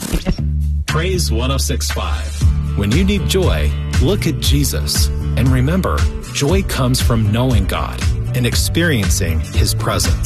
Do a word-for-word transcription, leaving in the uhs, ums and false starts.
Praise one oh six point five. When you need joy, look at Jesus. And remember, joy comes from knowing God and experiencing His presence.